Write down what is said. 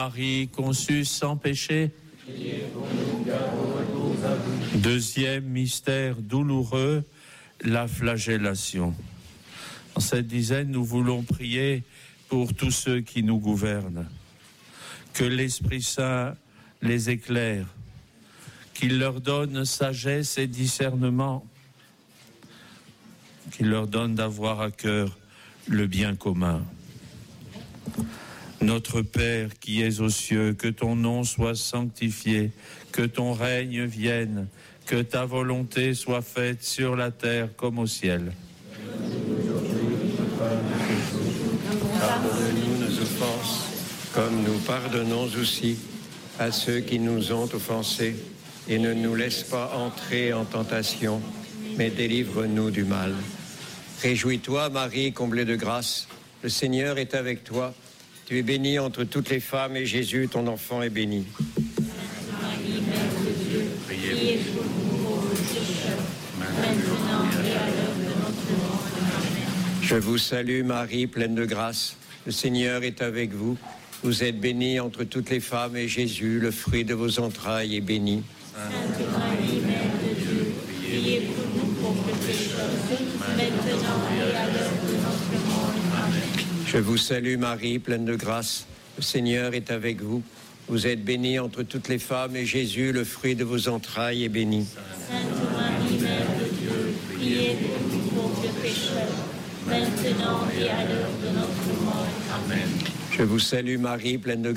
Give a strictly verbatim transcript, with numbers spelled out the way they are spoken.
Marie, conçue sans péché. Deuxième mystère douloureux, la flagellation. En cette dizaine, nous voulons prier pour tous ceux qui nous gouvernent. Que l'Esprit Saint les éclaire, qu'il leur donne sagesse et discernement, qu'il leur donne d'avoir à cœur le bien commun. Notre Père qui es aux cieux, que ton nom soit sanctifié, que ton règne vienne, que ta volonté soit faite sur la terre comme au ciel. Pardonne-nous nos offenses, comme nous pardonnons aussi à ceux qui nous ont offensés, et ne nous laisse pas entrer en tentation, mais délivre-nous du mal. Réjouis-toi, Marie, comblée de grâce, le Seigneur est avec toi. Tu es bénie entre toutes les femmes, et Jésus, ton enfant, est béni. Marie, Mère de Dieu, priez pour nous pauvres pécheurs, maintenant et à l'heure de notre mort. Amen. Je vous salue, Marie, pleine de grâce. Le Seigneur est avec vous. Vous êtes bénie entre toutes les femmes, et Jésus, le fruit de vos entrailles, est béni. Sainte Marie, Mère de Dieu, priez pour nous pauvres pécheurs, maintenant et à l'heure de notre mort. Amen. Je vous salue, Marie, pleine de grâce. Le Seigneur est avec vous. Vous êtes bénie entre toutes les femmes, et Jésus, le fruit de vos entrailles, est béni. Sainte Marie, Mère de Dieu, priez pour nous pauvres pécheurs, maintenant et à l'heure de notre mort. Amen. Je vous salue, Marie, pleine de